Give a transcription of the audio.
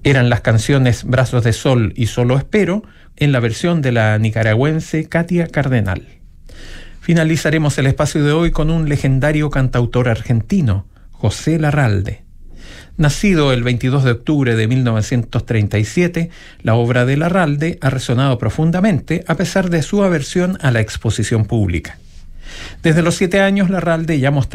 Eran las canciones Brazos de Sol y Solo Espero, en la versión de la nicaragüense Katia Cardenal. Finalizaremos el espacio de hoy con un legendario cantautor argentino, José Larralde. Nacido el 22 de octubre de 1937, la obra de Larralde ha resonado profundamente a pesar de su aversión a la exposición pública. Desde los 7 años, Larralde ya mostraba